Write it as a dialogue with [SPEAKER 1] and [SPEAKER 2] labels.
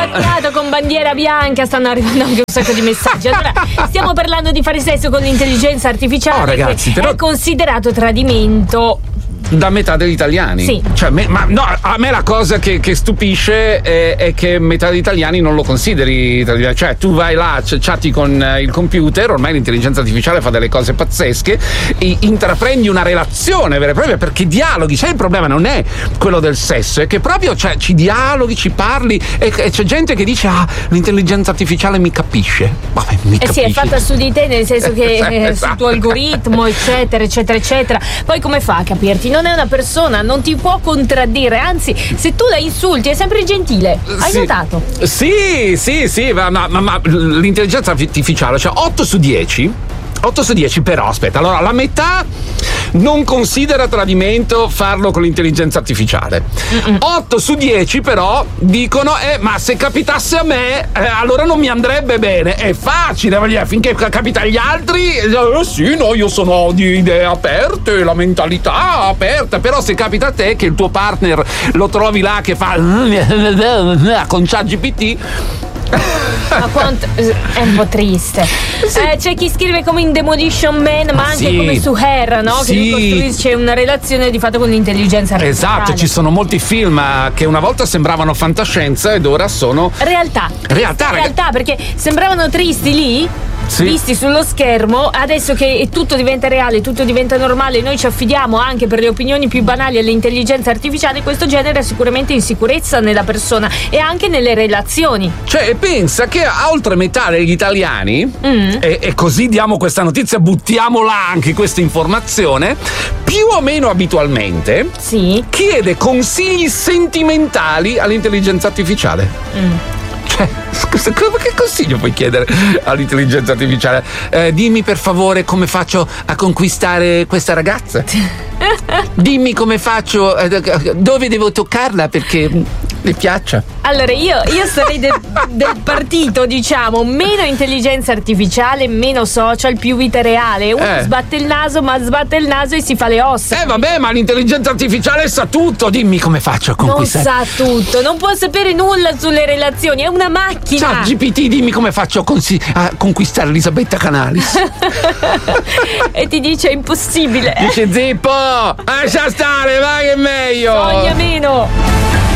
[SPEAKER 1] Matriato con bandiera bianca, stanno arrivando anche un sacco di messaggi. Allora, stiamo parlando di fare sesso con l'intelligenza artificiale,
[SPEAKER 2] ragazzi,
[SPEAKER 1] che è considerato tradimento
[SPEAKER 2] da metà degli italiani.
[SPEAKER 1] Sì.
[SPEAKER 2] Cioè, a me la cosa che stupisce è che metà degli italiani non lo consideri. Cioè, tu vai là, chatti con il computer, ormai l'intelligenza artificiale fa delle cose pazzesche, e intraprendi una relazione vera e propria, perché dialoghi. Cioè, il problema non è quello del sesso, è che proprio ci dialoghi, ci parli, e c'è gente che dice: ah, l'intelligenza artificiale mi capisce. Vabbè, mi capisce.
[SPEAKER 1] Sì, è fatta su di te, nel senso che
[SPEAKER 2] Esatto.
[SPEAKER 1] sul tuo algoritmo, eccetera, eccetera, eccetera. Poi come fa a capirti? Non è una persona, non ti può contraddire, anzi, se tu la insulti è sempre gentile. Hai notato?
[SPEAKER 2] Sì, ma l'intelligenza artificiale, cioè 8 su 10, però aspetta, allora la metà non considera tradimento farlo con l'intelligenza artificiale. 8 su 10 però dicono ma se capitasse a me allora non mi andrebbe bene. È facile, finché capita agli altri sì, no, io sono di idee aperte, la mentalità aperta, però se capita a te che il tuo partner lo trovi là che fa con ChatGPT,
[SPEAKER 1] ma quanto è un po' triste. Sì. C'è chi scrive come in Demolition Man, ma anche come su Her, no? Che lui costruisce una relazione di fatto con l'intelligenza artificiale.
[SPEAKER 2] Esatto, ci sono molti film che una volta sembravano fantascienza ed ora sono
[SPEAKER 1] realtà, perché sembravano tristi lì, visti sullo schermo. Adesso che tutto diventa reale, tutto diventa normale, noi ci affidiamo anche per le opinioni più banali all'intelligenza artificiale. Questo genera sicuramente insicurezza nella persona e anche nelle relazioni.
[SPEAKER 2] Cioè, pensa che oltre metà degli italiani, e così diamo questa notizia, buttiamola anche questa informazione, più o meno abitualmente chiede consigli sentimentali all'intelligenza artificiale. Cioè, scusa, che consiglio puoi chiedere all'intelligenza artificiale? Dimmi per favore come faccio a conquistare questa ragazza. Dimmi come faccio, dove devo toccarla perché le piaccia.
[SPEAKER 1] Allora io sarei del partito, diciamo, meno intelligenza artificiale, meno social, più vita reale. Uno sbatte il naso e si fa le ossa.
[SPEAKER 2] Vabbè, ma l'intelligenza artificiale sa tutto. Dimmi come faccio a conquistare.
[SPEAKER 1] Non sa tutto, non può sapere nulla sulle relazioni, è una macchina.
[SPEAKER 2] GPT, dimmi come faccio a conquistare Elisabetta Canalis.
[SPEAKER 1] E ti dice è impossibile.
[SPEAKER 2] Dice Zippo, lascia stare, vai che è meglio.
[SPEAKER 1] Sogna meno.